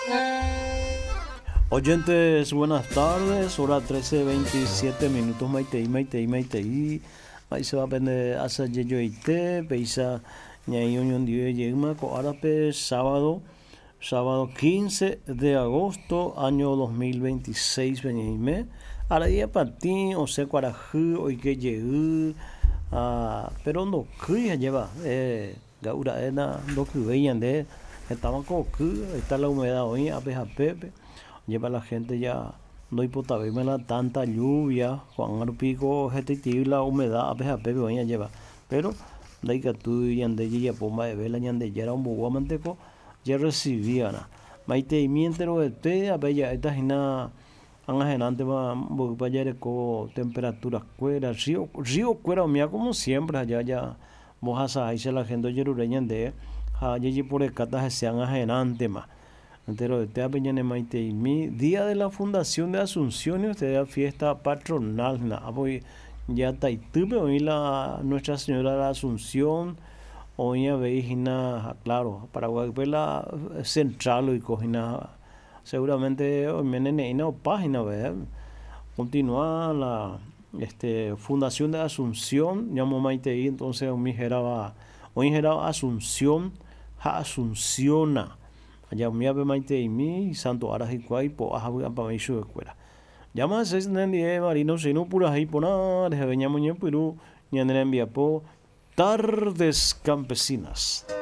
Oyentes, buenas tardes, hora 13:27 minutos, Maitei, Maitei, Maitei. Ahí se va a aprender a hacer yo y te, peisa, ñaí unión de yegma, coarape, sábado 15 de agosto, año 2026, venime. Ahora día para ti, o sea, cuarajú, hoy que llegué, pero no, que ya lleva, gaura, no que veían de, estaban como que, está la humedad hoy, a pepe lleva la gente ya no importa verme la tanta lluvia Juan Arpico gente la humedad a pesar de que lleva pero de ahí que tú y ande ya pomba de vela y ande ya era un poco manteco ya recibía na maite y mientras este a bella esta gina anajenante va para allá con temperaturas cuera río cuera mía como siempre allá ya mojas ahí se la gente yerureña de allí por el cata se anajenante más entero de Teapeñane Maiteimi, día de la fundación de Asunción y usted da fiesta patronal, na, voy ya taitupe hoy la Nuestra Señora de la Asunción, hoy ya veis claro, Paraguay pues la central y cogina, seguramente hoy me nene página, ¿verdad? Continúa la fundación de Asunción, llamo Maitei, entonces hoy geraba Asunción, Asunciona allá mi ave maite y mi santo aras y cuai po aja para mi su escuela llama seis nendi marino sino pura ahí por nada de veña muñe pero ni envía po tardes campesinas.